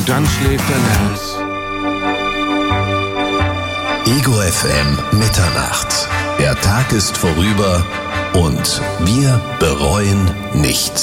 und dann schläft dein Herz. Ego FM Mitternacht. Der Tag ist vorüber und wir bereuen nichts.